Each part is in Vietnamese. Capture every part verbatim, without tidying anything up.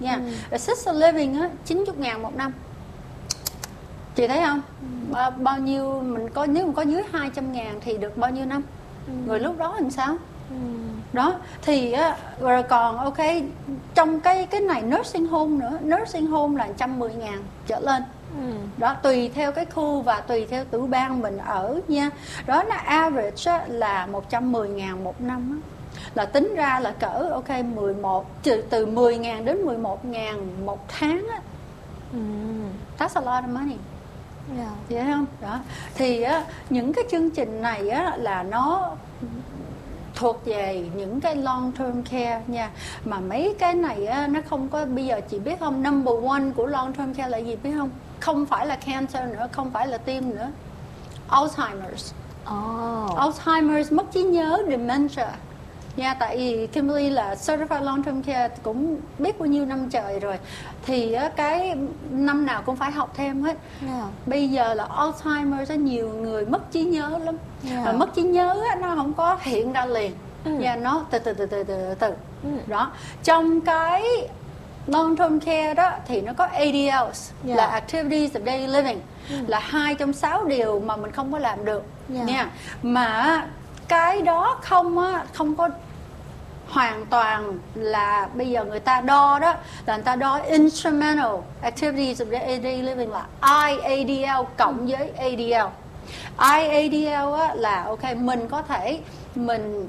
nha. Yeah. Ừ. Assisted living á chín mươi ngàn một năm. Chị thấy không? Ừ. Ba, bao nhiêu mình có, nếu mình có dưới hai trăm ngàn thì được bao nhiêu năm? Ừ. Rồi lúc đó làm sao? Ừ. Đó thì rồi còn ok, trong cái cái này nursing home nữa, nursing home là một trăm mười ngàn trở lên. Ừ. Đó tùy theo cái khu và tùy theo tiểu bang mình ở nha. Đó là average á, là một trăm mười ngàn một năm á. Là tính ra là cỡ ok mười một, từ, từ mười ngàn đến mười một ngàn một tháng á. Ừ. That's a lot of money. Yeah. Chị thấy không? Đó. Thì á, những cái chương trình này á, là nó thuộc về những cái long term care nha. Mà mấy cái này á, nó không có, bây giờ chị biết không, number one của long term care là gì biết không? Không phải là cancer nữa, không phải là tim nữa, Alzheimer's. Oh. Alzheimer's, mất trí nhớ, dementia nha. Tại vì Kimberly là certified long term care cũng biết bao nhiêu năm trời rồi, thì cái năm nào cũng phải học thêm hết. Yeah. Bây giờ là Alzheimer's, nhiều người mất trí nhớ lắm. Yeah. Mà mất trí nhớ nó không có hiện ra liền. Ừ. Và nó từ từ từ từ từ từ. Ừ. Đó. Trong cái long term care đó thì nó có A D Ls, yeah. là activities of daily living. Ừ. Là hai trong sáu điều mà mình không có làm được. Yeah. Nha. Mà cái đó không á, không có hoàn toàn là bây giờ người ta đo đó là người ta đo instrumental activities of daily living là I A D L cộng với A D L. I A D L á, là ok mình có thể mình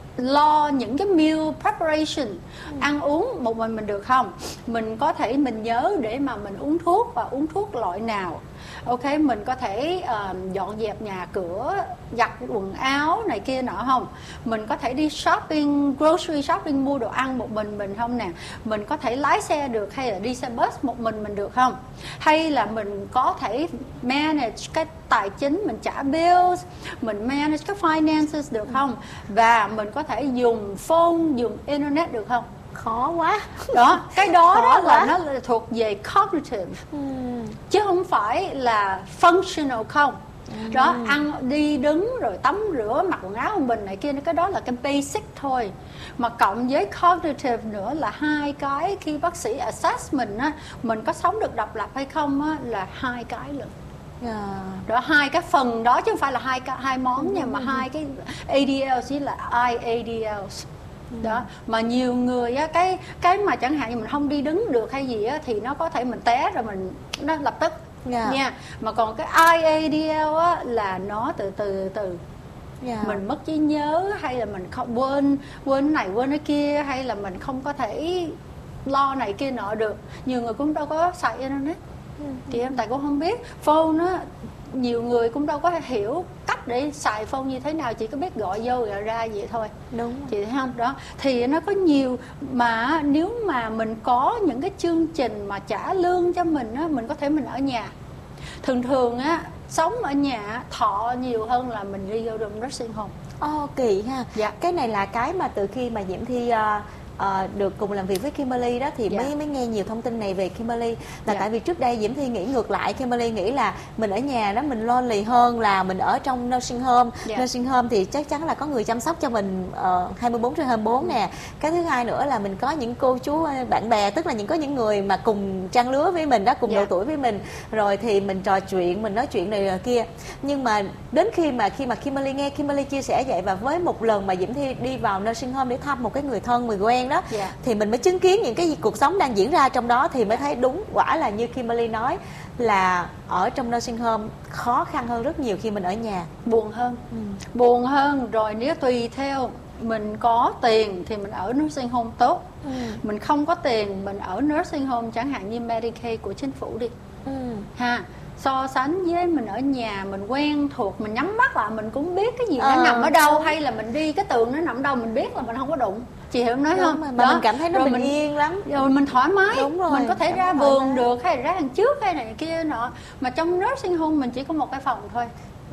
lo những cái meal preparation, ừ. ăn uống một mình mình được không? Mình có thể mình nhớ để mà mình uống thuốc và uống thuốc loại nào. Ok, mình có thể uh, dọn dẹp nhà cửa, giặt quần áo này kia nọ không? Mình có thể đi shopping, grocery shopping mua đồ ăn một mình mình không nè? Mình có thể lái xe được hay là đi xe bus một mình mình được không? Hay là mình có thể manage cái tài chính, mình trả bills, mình manage cái finances được không? Và mình có thể dùng phone, dùng internet được không? Khó quá. Đó, cái đó, đó là nó là thuộc về cognitive. Ừ. Chứ không phải là functional không. Ừ. Đó, ăn đi đứng rồi tắm rửa mặc quần áo của mình này kia, cái đó là cái basic thôi. Mà cộng với cognitive nữa là hai cái khi bác sĩ assess mình á, mình có sống được độc lập hay không á, là hai cái luôn. Yeah. Đó, hai cái phần đó chứ không phải là hai hai món ừ. nha, mà hai cái A D L chỉ là I A D L. Đó, mà nhiều người á, cái cái mà chẳng hạn như mình không đi đứng được hay gì á, thì nó có thể mình té rồi mình nó lập tức. Yeah. Nha. Mà còn cái I A D L á, là nó từ từ từ. Yeah. Mình mất trí nhớ hay là mình không quên quên này quên cái kia, hay là mình không có thể lo này kia nọ được. Nhiều người cũng đâu có xài internet. Ừ. Thì em tại cũng không biết phone á, nhiều người cũng đâu có hiểu cách để xài phone như thế nào, chỉ có biết gọi vô gọi ra vậy thôi. Đúng. Chị thấy không? Đó thì nó có nhiều, mà nếu mà mình có những cái chương trình mà trả lương cho mình á, mình có thể mình ở nhà. Thường thường á, sống ở nhà thọ nhiều hơn là mình đi vô trong nursing home. Ồ, kỳ ha. Dạ. Cái này là cái mà từ khi mà Diễm Thi uh, uh, được cùng làm việc với Kimberly đó thì dạ. mới mới nghe nhiều thông tin này về Kimberly. Là dạ. tại vì trước đây Diễm Thi nghĩ ngược lại, Kimberly nghĩ là mình ở nhà đó mình lonely hơn là mình ở trong nursing home. Dạ. Nursing home thì chắc chắn là có người chăm sóc cho mình uh, hai mươi bốn trên hai mươi bốn nè. Cái thứ hai nữa là mình có những cô chú bạn bè, tức là những có những người mà cùng trang lứa với mình đó, cùng dạ. độ tuổi với mình, rồi thì mình trò chuyện, mình nói chuyện này rồi kia. Nhưng mà đến khi mà khi mà Kimberly nghe Kimberly chia sẻ vậy, và với một lần mà Diễm Thi đi vào nursing home để thăm một cái người thân, người quen đó, yeah. thì mình mới chứng kiến những cái cuộc sống đang diễn ra trong đó, thì mới thấy đúng quả là như Kimberly nói là ở trong nursing home khó khăn hơn rất nhiều khi mình ở nhà. Buồn hơn. Ừ. Buồn hơn. Rồi nếu tùy theo mình có tiền thì mình ở nursing home tốt. Ừ. Mình không có tiền mình ở nursing home chẳng hạn như Medicaid của chính phủ đi. Ừ. Ha. So sánh với mình ở nhà, mình quen thuộc, mình nhắm mắt lại mình cũng biết cái gì nó ờ, nằm ở đâu, hay là mình đi cái tường nó nằm ở đâu mình biết là mình không có đụng. Chị hiểu nói không? Mà đó. Mình cảm thấy nó bình yên lắm. Rồi mình thoải mái. Đúng rồi, mình có thể ra vườn được, hay là ra hàng trước hay này kia nọ. Mà trong nursing home mình chỉ có một cái phòng thôi.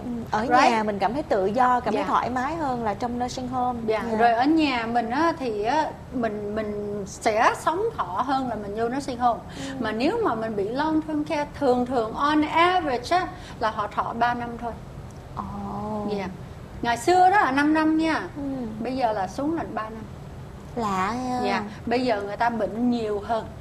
Ở right. nhà mình cảm thấy tự do, cảm thấy yeah. thoải mái hơn là trong nursing home. Yeah. Yeah. Rồi ở nhà mình á, thì á, mình mình sẽ sống thọ hơn là mình vô nursing home. Mm. Mà nếu mà mình bị long term care, thường thường on average á, là họ thọ ba năm thôi. Oh. Yeah. Ngày xưa đó là năm năm nha. Mm. Bây giờ là xuống là ba năm. Lạ ha. Yeah. Bây giờ người ta bệnh nhiều hơn.